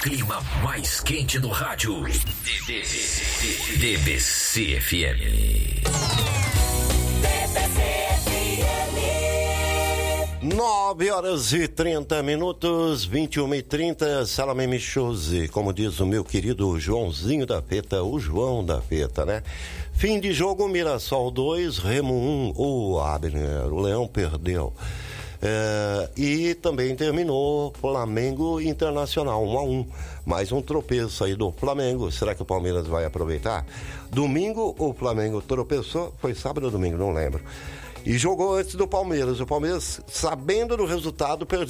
clima mais quente do rádio. DBC-FM. 9h30, 21h30, Salame Michose, como diz o meu querido Joãozinho da Feta, o João da Feta, né? Fim de jogo, Mirassol 2, Remo 1, o Abner, o Leão perdeu. E também terminou Flamengo Internacional 1-1, mais um tropeço aí do Flamengo. Será que o Palmeiras vai aproveitar? Domingo o Flamengo tropeçou, foi sábado ou domingo, não lembro, e jogou antes do Palmeiras. O Palmeiras, sabendo do resultado, perdeu.